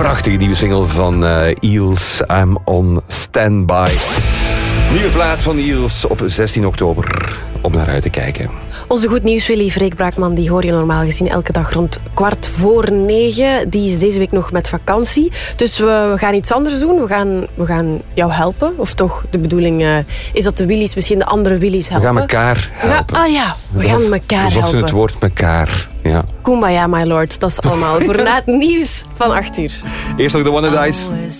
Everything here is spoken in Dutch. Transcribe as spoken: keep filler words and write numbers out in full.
prachtige nieuwe single van uh, Eels, I'm on Standby. Nieuwe plaat van Eels op zestien oktober, om naar uit te kijken. Onze goed nieuws Willy Freek Braakman, die hoor je normaal gezien elke dag rond kwart voor negen. Die is deze week nog met vakantie. Dus we, we gaan iets anders doen. We gaan, we gaan jou helpen. Of toch, de bedoeling uh, is dat de Willys misschien de andere Willys helpen. We gaan elkaar helpen. Ah ja, we gaan elkaar we helpen. het woord elkaar. Ja. Kumbaya, my lord. Dat is allemaal voor na het nieuws van acht uur. Eerst nog de One and Dice.